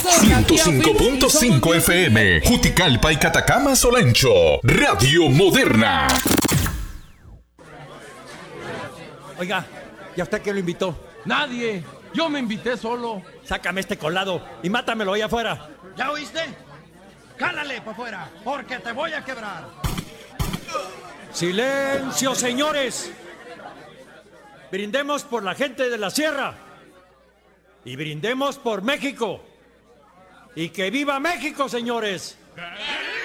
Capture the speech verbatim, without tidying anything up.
ciento cinco punto cinco F M, Juticalpa y Catacama, Solancho, Radio Moderna. Oiga, ¿y a usted quién lo invitó? Nadie, yo me invité solo. Sácame este colado y mátamelo ahí afuera. ¿Ya oíste? Cálale para afuera, porque te voy a quebrar. ¡Silencio, señores! Brindemos por la gente de la sierra. Y brindemos por México. ¡Y que viva México, señores!